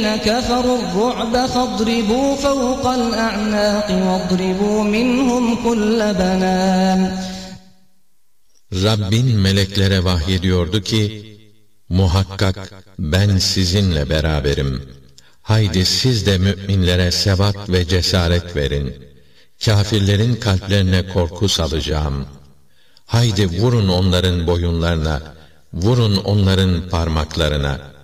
كفروا الرعب فاضربوا فوق الأعناق واضربوا منهم كل بنان. Rabbin meleklere vahyediyordu ki, muhakkak ben sizinle beraberim. Haydi siz de müminlere sebat ve cesaret verin. Kâfirlerin kalplerine korku salacağım. Haydi vurun onların boyunlarına, vurun onların parmaklarına.